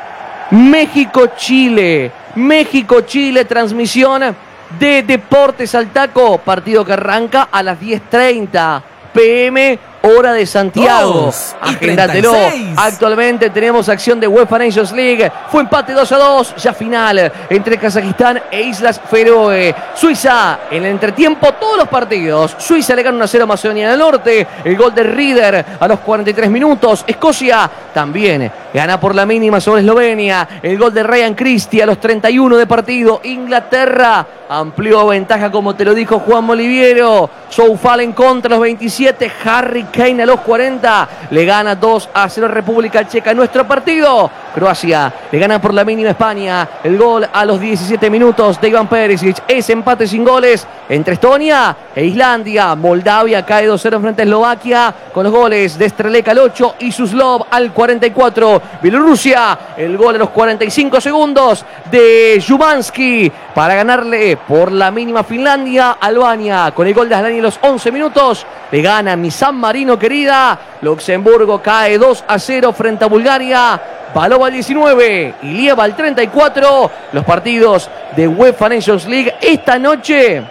México-Chile. México-Chile, transmisión de Deportes al Taco, partido que arranca a las diez treinta pm, hora de Santiago. Agéndatelo. Actualmente tenemos acción de UEFA Nations League. Fue empate dos a dos, ya final entre Kazajistán e Islas Feroe. Suiza, en el entretiempo, todos los partidos. Suiza le gana uno a cero a Macedonia del Norte. El gol de Rieder a los cuarenta y tres minutos. Escocia también gana por la mínima sobre Eslovenia. El gol de Ryan Christie a los treinta y uno de partido. Inglaterra amplió ventaja, como te lo dijo Juan Moliviero. Soufal en contra a los veintisiete. Harry Kane a los cuarenta. Le gana dos a cero República Checa. Nuestro partido. Croacia le gana por la mínima a España. El gol a los diecisiete minutos de Ivan Perisic. Es empate sin goles entre Estonia e Islandia. Moldavia cae dos cero frente a Eslovaquia con los goles de Strelec al ocho y Suslov al cuarenta y cuatro. Bielorrusia, el gol a los cuarenta y cinco segundos de Jumansky para ganarle por la mínima a Finlandia. Albania con el gol de Aslani a los once minutos. Le gana mi San Marino querida. Luxemburgo cae dos a cero frente a Bulgaria. Palova al diecinueve y Lieva al treinta y cuatro. Los partidos de UEFA Nations League. Esta noche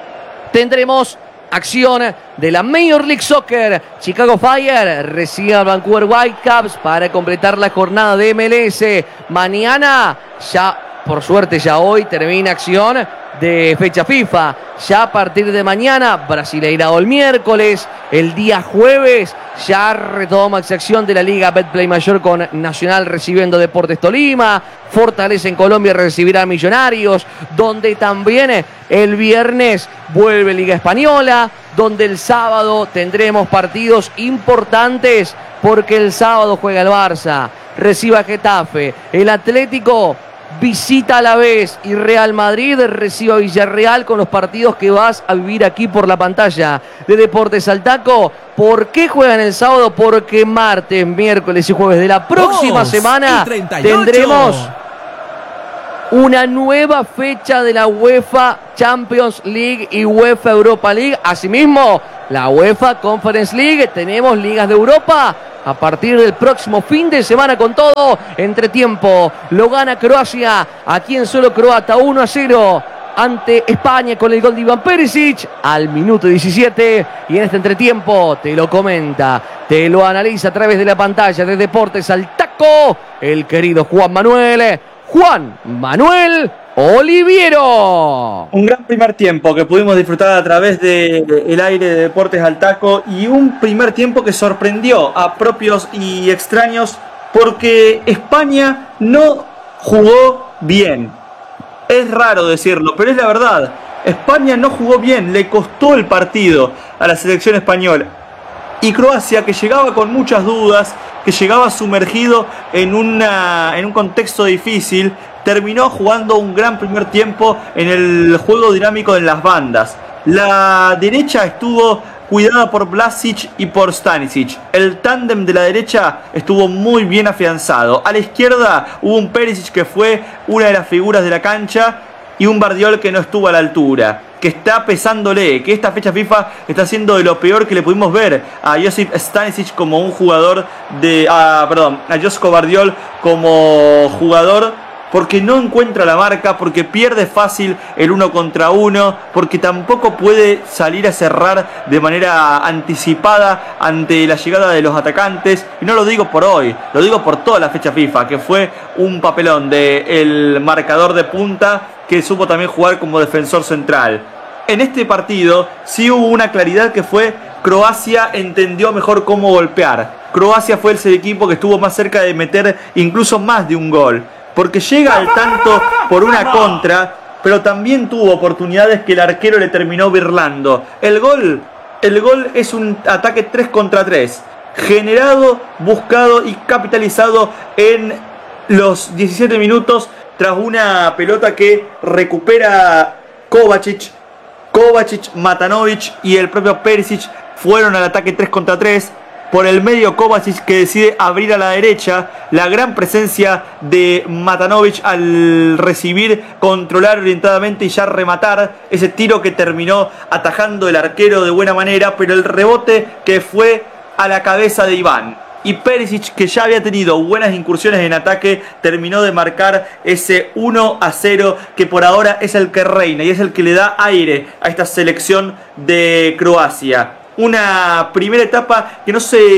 tendremos acción de la Major League Soccer. Chicago Fire recibe al Vancouver Whitecaps para completar la jornada de M L S. Mañana, ya por suerte ya hoy termina acción de fecha FIFA. Ya a partir de mañana, Brasileirao el miércoles. El día jueves ya retoma esa acción de la Liga Betplay Mayor con Nacional recibiendo Deportes Tolima. Fortaleza en Colombia recibirá a Millonarios. Donde también el viernes vuelve Liga Española. Donde el sábado tendremos partidos importantes porque el sábado juega el Barça, recibe a Getafe. El Atlético visita a la vez y Real Madrid recibe a Villarreal con los partidos que vas a vivir aquí por la pantalla de Deportes al Taco. ¿Por qué juegan el sábado? Porque martes, miércoles y jueves de la próxima semana tendremos una nueva fecha de la UEFA Champions League y UEFA Europa League. Asimismo, la UEFA Conference League. Tenemos ligas de Europa a partir del próximo fin de semana con todo. Entretiempo lo gana Croacia aquí en suelo croata uno a cero ante España con el gol de Ivan Perisic al minuto diecisiete. Y en este entretiempo te lo comenta, te lo analiza a través de la pantalla de Deportes al Taco el querido Juan Manuel Juan Manuel Oliviero. Un gran primer tiempo que pudimos disfrutar a través del aire de Deportes al Taco y un primer tiempo que sorprendió a propios y extraños porque España no jugó bien. Es raro decirlo, pero es la verdad. España no jugó bien, le costó el partido a la selección española. Y Croacia, que llegaba con muchas dudas, que llegaba sumergido en, una, en un contexto difícil, terminó jugando un gran primer tiempo en el juego dinámico en las bandas. La derecha estuvo cuidada por Vlasic y por Stanisic. El tándem de la derecha estuvo muy bien afianzado. A la izquierda hubo un Perisic que fue una de las figuras de la cancha y un Bardiol que no estuvo a la altura, que está pesándole, que esta fecha FIFA está siendo de lo peor que le pudimos ver a Josip Stanisic como un jugador de... Ah, perdón, a Josko Bardiol como jugador, porque no encuentra la marca, porque pierde fácil el uno contra uno, porque tampoco puede salir a cerrar de manera anticipada ante la llegada de los atacantes. Y no lo digo por hoy, lo digo por toda la fecha FIFA, que fue un papelón del marcador de punta que supo también jugar como defensor central. En este partido sí hubo una claridad, que fue Croacia entendió mejor cómo golpear. Croacia fue el equipo que estuvo más cerca de meter incluso más de un gol, porque llega al tanto por una contra, pero también tuvo oportunidades que el arquero le terminó birlando. El gol, el gol es un ataque tres contra tres, generado, buscado y capitalizado en los diecisiete minutos, tras una pelota que recupera Kovacic. Kovacic, Matanovic y el propio Perisic fueron al ataque tres contra tres. Por el medio Kovacic, que decide abrir a la derecha. La gran presencia de Matanovic al recibir, controlar orientadamente y ya rematar. Ese tiro que terminó atajando el arquero de buena manera, pero el rebote que fue a la cabeza de Iván. Y Perisic, que ya había tenido buenas incursiones en ataque, terminó de marcar ese uno a cero que por ahora es el que reina y es el que le da aire a esta selección de Croacia. Una primera etapa que no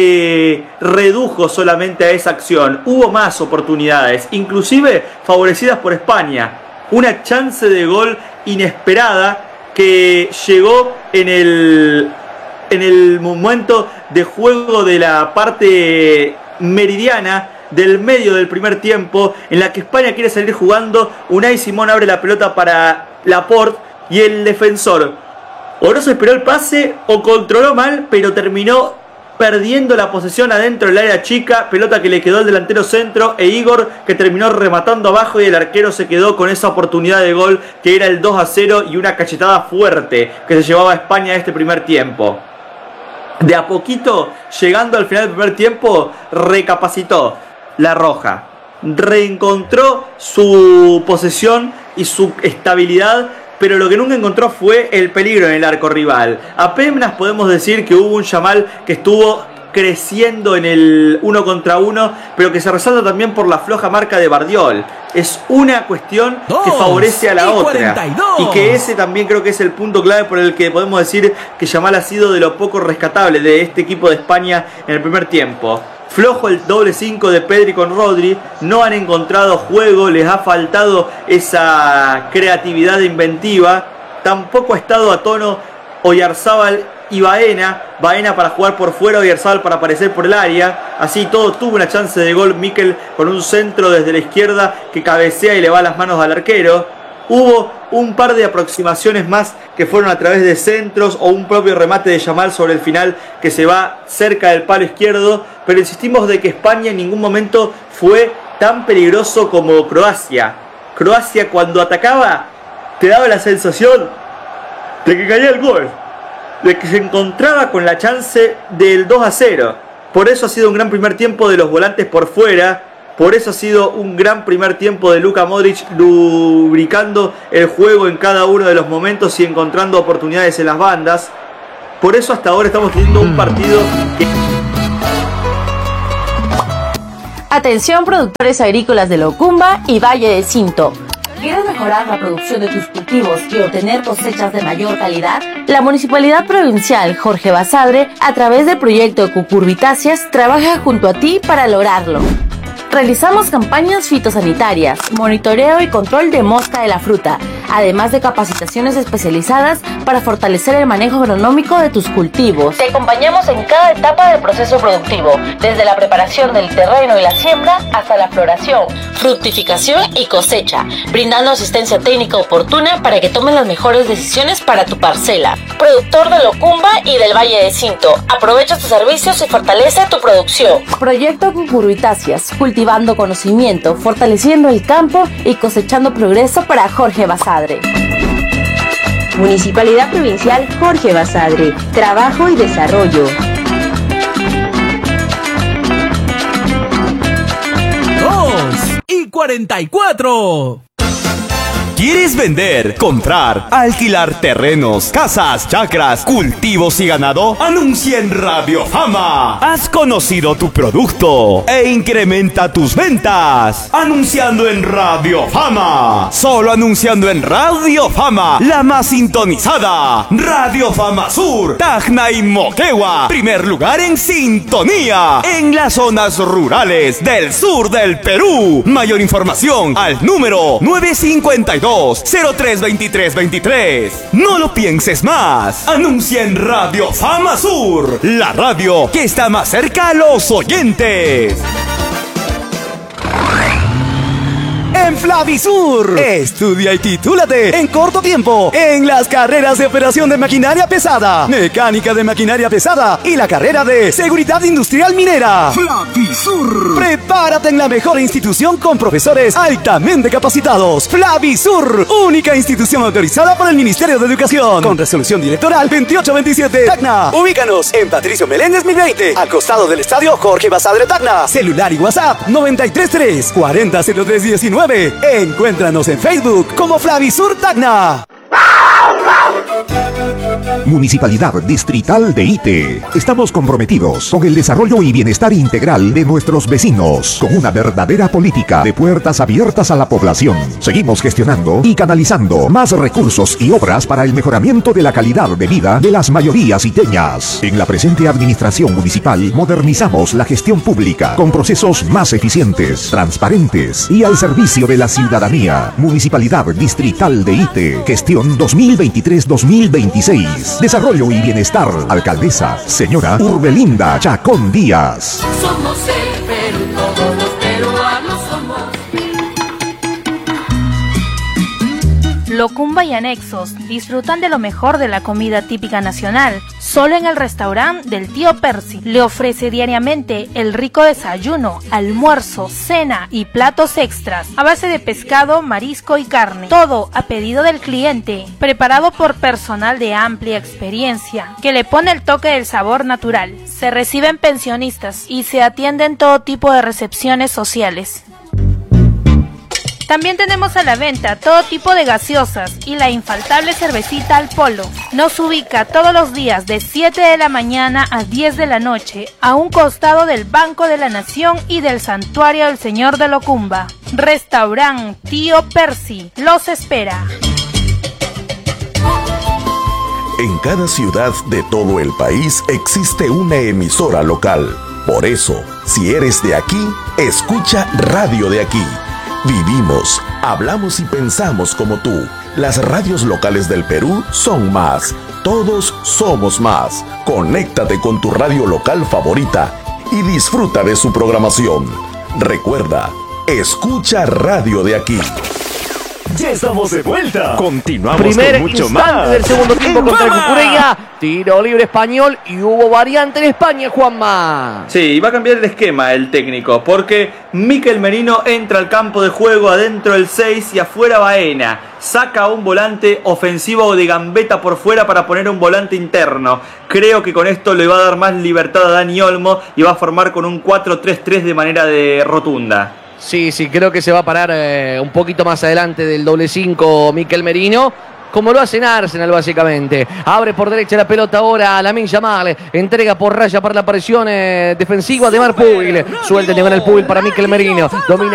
se redujo solamente a esa acción. Hubo más oportunidades, inclusive favorecidas por España. Una chance de gol inesperada que llegó en el, en el momento de juego de la parte meridiana del medio del primer tiempo, en la que España quiere salir jugando. Unai Simón abre la pelota para Laporte y el defensor o no se esperó el pase o controló mal, pero terminó perdiendo la posesión adentro del área chica. Pelota que le quedó al delantero centro e Igor, que terminó rematando abajo, y el arquero se quedó con esa oportunidad de gol que era el dos a cero y una cachetada fuerte que se llevaba a España a este primer tiempo. De a poquito, llegando al final del primer tiempo, recapacitó la roja, reencontró su posesión y su estabilidad, pero lo que nunca encontró fue el peligro en el arco rival. Apenas podemos decir que hubo un Yamal que estuvo creciendo en el uno contra uno, pero que se resalta también por la floja marca de Bardiol. Es una cuestión que favorece a la otra, y que ese también creo que es el punto clave por el que podemos decir que Yamal ha sido de lo poco rescatable de este equipo de España en el primer tiempo. Flojo el doble cinco de Pedri con Rodri, no han encontrado juego, les ha faltado esa creatividad inventiva. Tampoco ha estado a tono Oyarzábal y Baena, Baena para jugar por fuera, Oyarzábal para aparecer por el área. Así todo tuvo una chance de gol Mikel con un centro desde la izquierda que cabecea y le va a las manos al arquero. Hubo un par de aproximaciones más que fueron a través de centros o un propio remate de Yamal sobre el final que se va cerca del palo izquierdo, pero insistimos de que España en ningún momento fue tan peligroso como Croacia. Croacia, cuando atacaba, te daba la sensación de que caía el gol, de que se encontraba con la chance del dos a cero. Por eso ha sido un gran primer tiempo de los volantes por fuera. Por eso ha sido un gran primer tiempo de Luka Modric, lubricando el juego en cada uno de los momentos y encontrando oportunidades en las bandas. Por eso hasta ahora estamos teniendo un partido que... Atención, productores agrícolas de Locumba y Valle del Cinto. ¿Quieres mejorar la producción de tus cultivos y obtener cosechas de mayor calidad? La Municipalidad Provincial Jorge Basadre, a través del proyecto Cucurbitáceas, trabaja junto a ti para lograrlo. Realizamos campañas fitosanitarias, monitoreo y control de mosca de la fruta, además de capacitaciones especializadas para fortalecer el manejo agronómico de tus cultivos. Te acompañamos en cada etapa del proceso productivo, desde la preparación del terreno y la siembra hasta la floración, fructificación y cosecha, brindando asistencia técnica oportuna para que tomes las mejores decisiones para tu parcela. Productor de Locumba y del Valle de Cinto, aprovecha tus servicios y fortalece tu producción. Proyecto Cucurbitáceas, cultivando conocimiento, fortaleciendo el campo y cosechando progreso para Jorge Basadre. Municipalidad Provincial Jorge Basadre, trabajo y desarrollo. dos y cuarenta y cuatro. ¿Quieres vender, comprar, alquilar terrenos, casas, chacras, cultivos y ganado? Anuncia en Radio Fama. Has conocido tu producto e incrementa tus ventas. Anunciando en Radio Fama. Solo anunciando en Radio Fama, la más sintonizada. Radio Fama Sur, Tacna y Moquegua. Primer lugar en sintonía en las zonas rurales del sur del Perú. Mayor información al número nueve cinco dos, cero tres dos tres dos tres. No lo pienses más. Anuncia en Radio Fama Sur, la radio que está más cerca a los oyentes. En Flavisur, estudia y titúlate en corto tiempo en las carreras de operación de maquinaria pesada, mecánica de maquinaria pesada y la carrera de seguridad industrial minera. Flavisur. Prepárate en la mejor institución con profesores altamente capacitados. Flavisur, única institución autorizada por el Ministerio de Educación, con resolución directoral veintiocho veintisiete. Tacna. Ubícanos en Patricio Meléndez mil veinte, al costado del estadio Jorge Basadre Tacna. Celular y WhatsApp noventa y tres tres, cuarenta cero tres diecinueve. Encuéntranos en Facebook como Flavisur Tacna. Municipalidad Distrital de Ite. Estamos comprometidos con el desarrollo y bienestar integral de nuestros vecinos, con una verdadera política de puertas abiertas a la población. Seguimos gestionando y canalizando más recursos y obras para el mejoramiento de la calidad de vida de las mayorías iteñas. En la presente administración municipal modernizamos la gestión pública con procesos más eficientes, transparentes y al servicio de la ciudadanía. Municipalidad Distrital de Ite. Gestión dos mil veintitrés dos mil veintiséis. Desarrollo y bienestar. Alcaldesa, señora Urbelinda Chacón Díaz. Somos el Perú, todos los peruanos somos. Locumba y anexos disfrutan de lo mejor de la comida típica nacional. Solo en el restaurante del tío Percy le ofrece diariamente el rico desayuno, almuerzo, cena y platos extras a base de pescado, marisco y carne. Todo a pedido del cliente, preparado por personal de amplia experiencia que le pone el toque del sabor natural. Se reciben pensionistas y se atienden todo tipo de recepciones sociales. También tenemos a la venta todo tipo de gaseosas y la infaltable cervecita al polo. Nos ubica todos los días de siete de la mañana a diez de la noche a un costado del Banco de la Nación y del Santuario del Señor de Locumba. Restaurant Tío Percy los espera. En cada ciudad de todo el país existe una emisora local. Por eso, si eres de aquí, escucha Radio de Aquí. Vivimos, hablamos y pensamos como tú. Las radios locales del Perú son más. Todos somos más. Conéctate con tu radio local favorita y disfruta de su programación. Recuerda, escucha Radio de Aquí. Ya estamos de vuelta. Continuamos Primer con mucho instante más. del segundo tiempo En contra el Fama. Cucurella. Tiro libre español y hubo variante en España, Juanma. Sí, va a cambiar el esquema el técnico, porque Mikel Merino entra al campo de juego adentro del seis y afuera Baena. Saca un volante ofensivo de gambeta por fuera para poner un volante interno. Creo que con esto le va a dar más libertad a Dani Olmo y va a formar con un cuatro tres tres de manera de rotunda. Sí, sí, creo que se va a parar eh, un poquito más adelante del doble cinco Mikel Merino, como lo hace en Arsenal básicamente. Abre por derecha la pelota ahora a Lamine Yamal, entrega por raya para la presión eh, defensiva de Mar Puig. Suelta en el Puig para Mikel Merino, domina